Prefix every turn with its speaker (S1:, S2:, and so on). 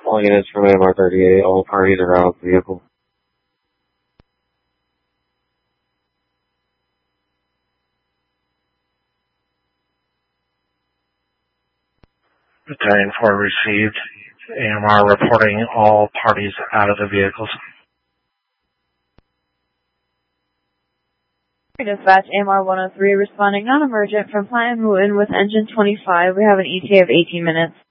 S1: All units from AMR 38, all parties are out of the vehicle.
S2: Battalion 4 received. AMR reporting all parties out of the vehicles.
S3: Dispatch, AMR 103 responding non-emergent from Plant Houghton with engine 25. We have an ETA of 18 minutes.